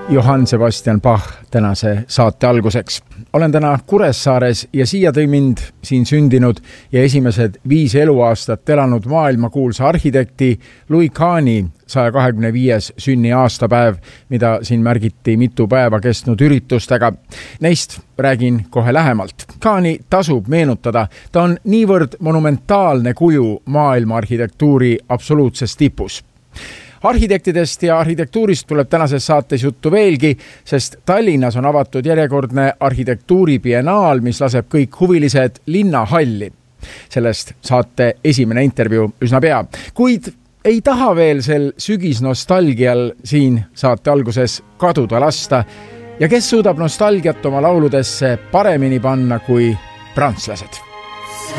Johann Sebastian Bach tänase saate alguseks. Olen täna Kuressaares ja siia tõi mind siin sündinud ja esimesed 5 eluaastat elanud maailmakuulsa arhitekti Louis Kahni 125. sünniaastapäev, mida siin märgiti mitu päeva kestnud üritustega. Neist räägin kohe lähemalt. Kahni tasub meenutada. Ta on niivõrd monumentaalne kuju maailma arhitektuuri absoluutses tipus. Arhitektidest ja arhitektuurist tuleb tänases saates juttu veelgi, sest Tallinnas on avatud järjekordne arhitektuuribiennaal, mis laseb kõik huvilised linnahalli. Sellest saate esimene intervjuu üsna pea. Kuid ei taha veel sel sügisnostalgial siin saate alguses kaduda lasta. Ja kes suudab nostalgiat oma lauludesse paremini panna kui prantslased?